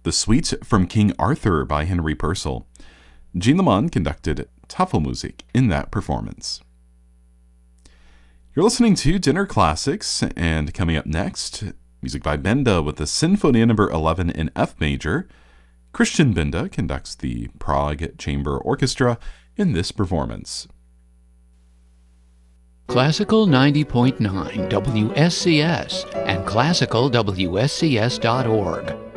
The Suite from King Arthur by Henry Purcell. Jean Lamond conducted Tafelmusik in that performance. You're listening to Dinner Classics, and coming up next, music by Benda with the Sinfonia No. 11 in F major. Christian Benda conducts the Prague Chamber Orchestra in this performance. Classical 90.9 WSCS and classicalwscs.org.